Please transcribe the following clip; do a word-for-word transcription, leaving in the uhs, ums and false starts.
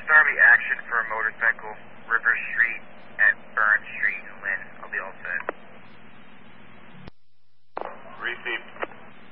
Army action for a motorcycle, River Street and Burn Street.